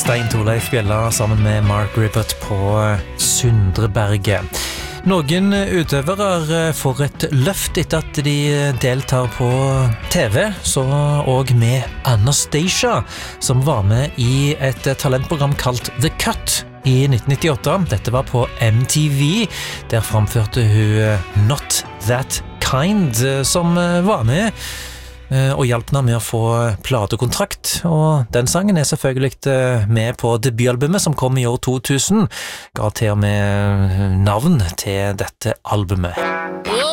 Stein Torleif Bjella sammen med Mark Ribbett på Sundreberget. Noen utøvere får et løft etter at de deltar på TV, så også med Anastacia, som var med i et talentprogram kalt The Cut i 1998. Dette var på MTV. Der framførte hun Not That Kind, som var med og hjalp henne med å få platekontrakt, og den sangen er selvfølgelig med på debutalbumet som kom i år 2000, ga til og med navn til dette albumet.